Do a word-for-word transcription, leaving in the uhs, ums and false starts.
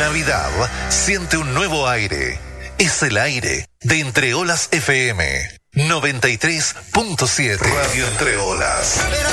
Navidad siente un nuevo aire. Es el aire de Entre Olas F M noventa y tres punto siete. Radio Entre Olas.